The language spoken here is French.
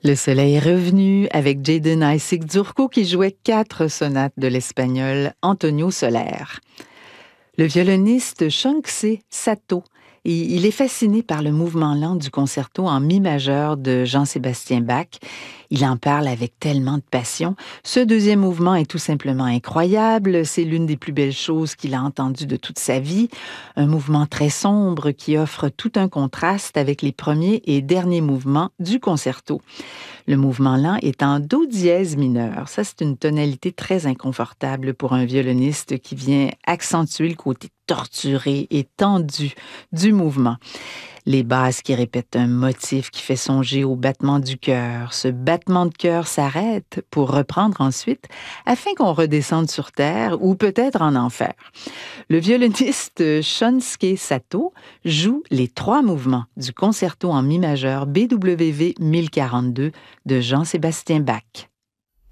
Le soleil est revenu avec Jayden Isaac Dzurko qui jouait 4 sonates de l'espagnol Antonio Soler. Le violoniste Shunsei Sato, il est fasciné par le mouvement lent du concerto en mi majeur de Jean-Sébastien Bach. Il en parle avec tellement de passion. Ce deuxième mouvement est tout simplement incroyable. C'est l'une des plus belles choses qu'il a entendues de toute sa vie. Un mouvement très sombre qui offre tout un contraste avec les premiers et derniers mouvements du concerto. Le mouvement lent est en do dièse mineur. Ça, c'est une tonalité très inconfortable pour un violoniste qui vient accentuer le côté torturé et tendu du mouvement. Les basses qui répètent un motif qui fait songer au battement du cœur. Ce battement de cœur s'arrête pour reprendre ensuite afin qu'on redescende sur terre ou peut-être en enfer. Le violoniste Shunsei Sato joue les 3 mouvements du concerto en mi majeur BWV 1042 de Jean-Sébastien Bach.